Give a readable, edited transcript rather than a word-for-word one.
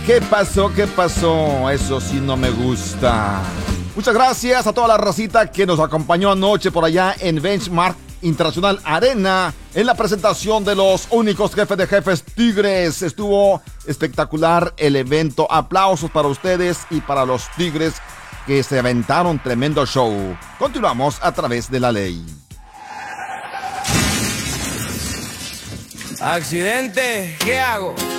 ¿Qué pasó? ¿Qué pasó? Eso sí no me gusta. Muchas gracias a toda la racita que nos acompañó anoche por allá en Benchmark Internacional Arena en la presentación de los únicos jefes de jefes Tigres. Estuvo espectacular el evento. Aplausos para ustedes y para los Tigres que se aventaron tremendo show. Continuamos a través de la ley. Accidente, ¿qué hago?